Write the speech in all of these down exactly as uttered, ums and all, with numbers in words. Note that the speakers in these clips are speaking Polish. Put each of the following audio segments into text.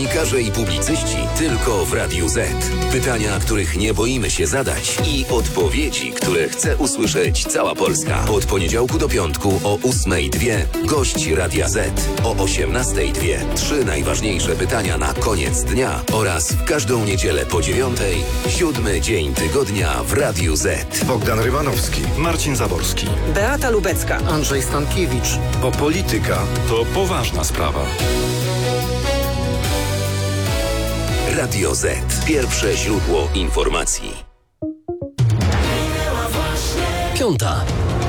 Dziennikarze i publicyści tylko w Radiu Z. Pytania, których nie boimy się zadać i odpowiedzi, które chce usłyszeć cała Polska. Od poniedziałku do piątku o ósmej dwie gość Radia Z. O osiemnastej dwie trzy najważniejsze pytania na koniec dnia oraz w każdą niedzielę po dziewiątej siódmy dzień tygodnia w Radiu Z. Bogdan Rymanowski, Marcin Zaborski, Beata Lubecka, Andrzej Stankiewicz. bo polityka to poważna sprawa. Radio Z. Pierwsze źródło informacji. Piąta.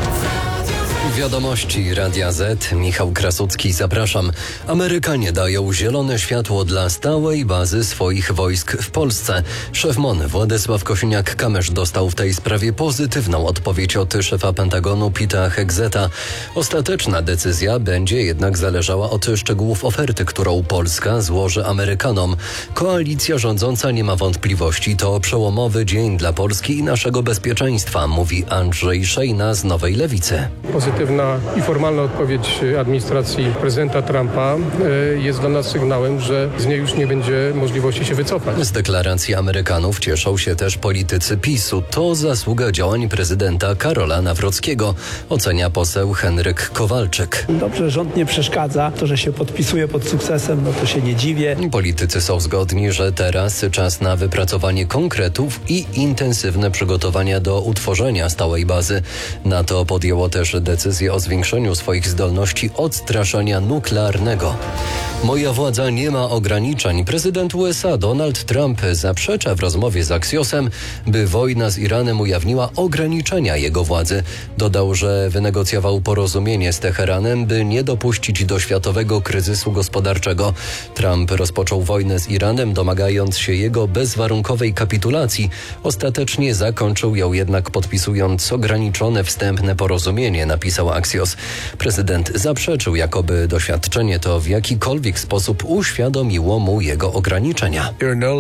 Wiadomości Radia Z. Michał Krasucki, zapraszam. Amerykanie dają zielone światło dla stałej bazy swoich wojsk w Polsce. Szef M O N Władysław Kosiniak-Kamysz dostał w tej sprawie pozytywną odpowiedź od szefa Pentagonu Pita Hegseta. Ostateczna decyzja będzie jednak zależała od szczegółów oferty, którą Polska złoży Amerykanom. Koalicja rządząca nie ma wątpliwości, to przełomowy dzień dla Polski i naszego bezpieczeństwa, mówi Andrzej Szejna z Nowej Lewicy. Pozytywna i formalna odpowiedź administracji prezydenta Trumpa jest dla nas sygnałem, że z niej już nie będzie możliwości się wycofać. Z deklaracji Amerykanów cieszą się też politycy PiSu. To zasługa działań prezydenta Karola Nawrockiego, ocenia poseł Henryk Kowalczyk. Dobrze, że rząd nie przeszkadza. To, że się podpisuje pod sukcesem, no to się nie dziwię. Politycy są zgodni, że teraz czas na wypracowanie konkretów i intensywne przygotowania do utworzenia stałej bazy. NATO podjęło też decyzję o zwiększeniu swoich zdolności odstraszania nuklearnego. Moja władza nie ma ograniczeń. Prezydent U S A Donald Trump zaprzecza w rozmowie z Axiosem, by wojna z Iranem ujawniła ograniczenia jego władzy. Dodał, że wynegocjował porozumienie z Teheranem, by nie dopuścić do światowego kryzysu gospodarczego. Trump rozpoczął wojnę z Iranem, domagając się jego bezwarunkowej kapitulacji. Ostatecznie zakończył ją jednak podpisując ograniczone wstępne porozumienie, napisał Axios. Prezydent zaprzeczył, jakoby doświadczenie to w jakikolwiek sposób uświadomiło mu jego ograniczenia.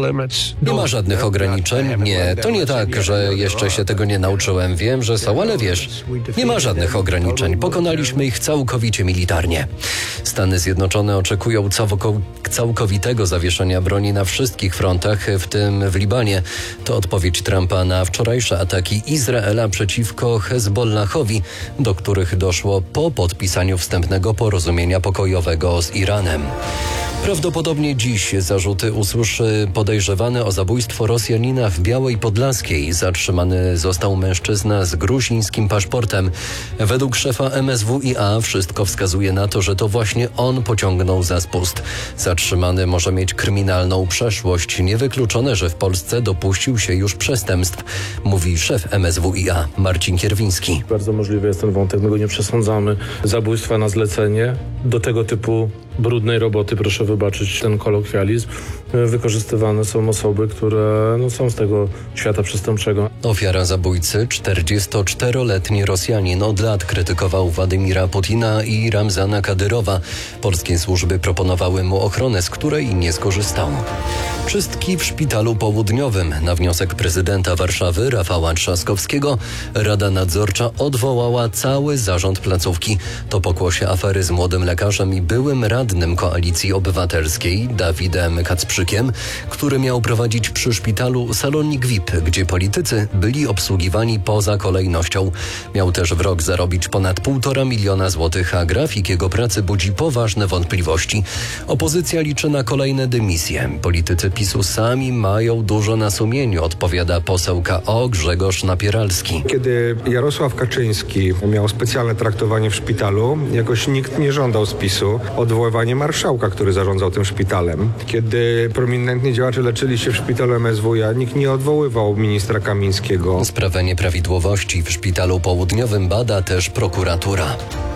Nie ma żadnych ograniczeń. Nie, to nie tak, że jeszcze się tego nie nauczyłem. Wiem, że są, ale wiesz, nie ma żadnych ograniczeń. Pokonaliśmy ich całkowicie militarnie. Stany Zjednoczone oczekują całkowitego zawieszenia broni na wszystkich frontach, w tym w Libanie. To odpowiedź Trumpa na wczorajsze ataki Izraela przeciwko Hezbollahowi, do których doszło po podpisaniu wstępnego porozumienia pokojowego z Iranem. Prawdopodobnie dziś zarzuty usłyszy podejrzewany o zabójstwo Rosjanina w Białej Podlaskiej. Zatrzymany został mężczyzna z gruzińskim paszportem. Według szefa M S W i A wszystko wskazuje na to, że to właśnie on pociągnął za spust. Zatrzymany może mieć kryminalną przeszłość. Niewykluczone, że w Polsce dopuścił się już przestępstw, mówi szef M S W i A Marcin Kierwiński. Bardzo możliwy jest ten wątek, my go nie przesądzamy. Zabójstwa na zlecenie do tego typu brudnej roboty, proszę wybaczyć ten kolokwializm, wykorzystywane są osoby, które no, są z tego świata przestępczego. Ofiara zabójcy, czterdziestoczteroletni Rosjanin, od lat krytykował Władimira Putina i Ramzana Kadyrowa. Polskie służby proponowały mu ochronę, z której nie skorzystał. Czystki w szpitalu południowym. Na wniosek prezydenta Warszawy Rafała Trzaskowskiego Rada Nadzorcza odwołała cały zarząd placówki. To pokłosie afery z młodym lekarzem i byłym radnym Koalicji Obywatelskiej Dawidem Kacprzykiem, który miał prowadzić przy szpitalu salonik V I P, gdzie politycy byli obsługiwani poza kolejnością. Miał też w rok zarobić ponad półtora miliona złotych, a grafik jego pracy budzi poważne wątpliwości. Opozycja liczy na kolejne dymisje. Politycy PiSu sami mają dużo na sumieniu, odpowiada poseł K O Grzegorz Napieralski. Kiedy Jarosław Kaczyński miał specjalne traktowanie w szpitalu, jakoś nikt nie żądał z PiSu odwoływania marszałka, który zarządzał tym szpitalem. Kiedy prominentni działacze leczyli się w szpitalu M S W i A, nikt nie odwoływał ministra Kamińskiego. Sprawę nieprawidłowości w szpitalu południowym bada też prokuratura.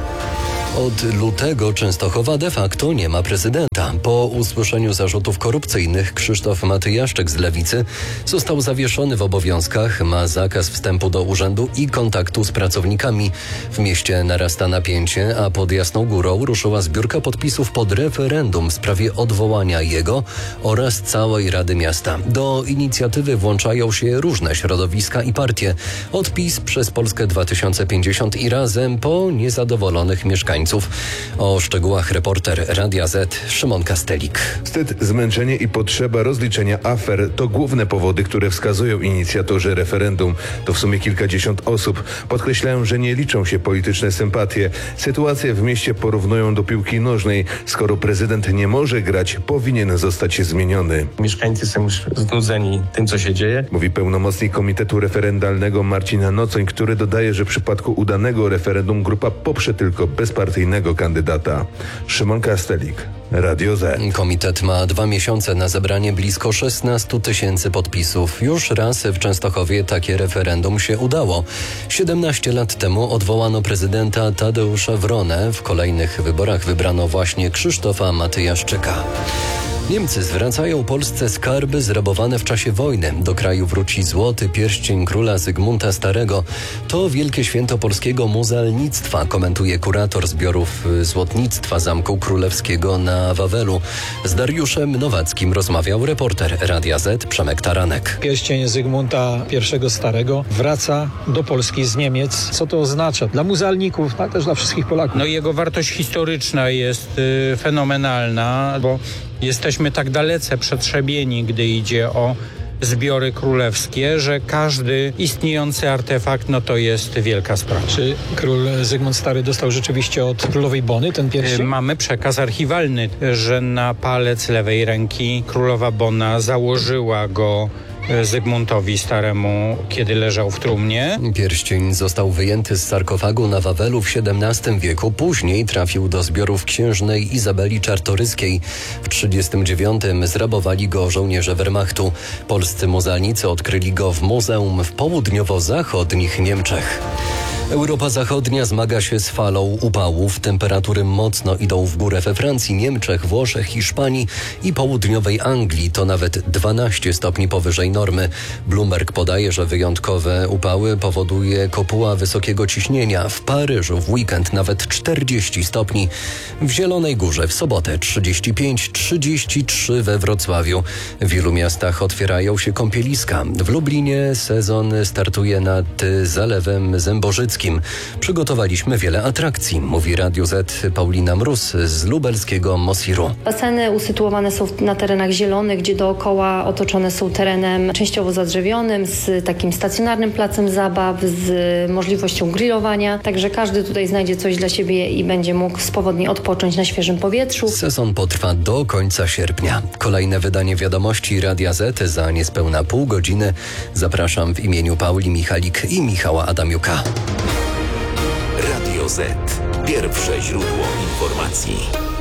Od lutego Częstochowa de facto nie ma prezydenta. Po usłyszeniu zarzutów korupcyjnych Krzysztof Matyjaszczyk z Lewicy został zawieszony w obowiązkach, ma zakaz wstępu do urzędu i kontaktu z pracownikami. W mieście narasta napięcie, a pod Jasną Górą ruszyła zbiórka podpisów pod referendum w sprawie odwołania jego oraz całej Rady Miasta. Do inicjatywy włączają się różne środowiska i partie. Od PiS przez Polskę dwa tysiące pięćdziesiąt i Razem po niezadowolonych mieszkańców mieszkańców. O szczegółach reporter Radia Z Szymon Kastelik. Wstyd, zmęczenie i potrzeba rozliczenia afer to główne powody, które wskazują inicjatorzy referendum. To w sumie kilkadziesiąt osób. Podkreślają, że nie liczą się polityczne sympatie. Sytuację w mieście porównują do piłki nożnej. Skoro prezydent nie może grać, powinien zostać zmieniony. Mieszkańcy są już znudzeni tym, co się dzieje. Mówi pełnomocnik Komitetu Referendalnego Marcin Nocoń, który dodaje, że w przypadku udanego referendum grupa poprze tylko bezpartyjnego kandydata. Szymon Kastelik, Radio Z. Komitet ma dwa miesiące na zebranie blisko szesnaście tysięcy podpisów. Już raz w Częstochowie takie referendum się udało. siedemnaście lat temu odwołano prezydenta Tadeusza Wronę. W kolejnych wyborach wybrano właśnie Krzysztofa Matyjaszczyka. Niemcy zwracają Polsce skarby zrabowane w czasie wojny. Do kraju wróci złoty pierścień króla Zygmunta Starego. To wielkie święto polskiego muzealnictwa, komentuje kurator zbiorów złotnictwa Zamku Królewskiego na Wawelu. Z Dariuszem Nowackim rozmawiał reporter Radia Z Przemek Taranek. Pierścień Zygmunta I Starego wraca do Polski z Niemiec. Co to oznacza dla muzealników, a też dla wszystkich Polaków? No jego wartość historyczna jest y, fenomenalna, bo jesteśmy tak dalece przetrzebieni, gdy idzie o zbiory królewskie, że każdy istniejący artefakt, no to jest wielka sprawa. Czy król Zygmunt Stary dostał rzeczywiście od królowej Bony ten pierścień? Mamy przekaz archiwalny, że na palec lewej ręki królowa Bona założyła go Zygmuntowi Staremu, kiedy leżał w trumnie. Pierścień został wyjęty z sarkofagu na Wawelu w siedemnastym wieku. Później trafił do zbiorów księżnej Izabeli Czartoryskiej. W trzydziestym dziewiątym zrabowali go żołnierze Wehrmachtu. Polscy muzealnicy odkryli go w muzeum w południowo-zachodnich Niemczech. Europa Zachodnia zmaga się z falą upałów. Temperatury mocno idą w górę we Francji, Niemczech, Włoszech, Hiszpanii i południowej Anglii. To nawet dwanaście stopni powyżej normy. Bloomberg podaje, że wyjątkowe upały powoduje kopuła wysokiego ciśnienia. W Paryżu w weekend nawet czterdzieści stopni. W Zielonej Górze w sobotę trzydzieści pięć, trzydzieści trzy we Wrocławiu. W wielu miastach otwierają się kąpieliska. W Lublinie sezon startuje nad Zalewem Zębożyckim. Przygotowaliśmy wiele atrakcji, mówi Radio Z Paulina Mróz z lubelskiego Mosiru. Baseny usytuowane są na terenach zielonych, gdzie dookoła otoczone są terenem częściowo zadrzewionym, z takim stacjonarnym placem zabaw, z możliwością grillowania. Także każdy tutaj znajdzie coś dla siebie i będzie mógł swobodnie odpocząć na świeżym powietrzu. Sezon potrwa do końca sierpnia. Kolejne wydanie wiadomości Radia Z za niespełna pół godziny. Zapraszam w imieniu Pauli Michalik i Michała Adamiuka. Radio Z. Pierwsze źródło informacji.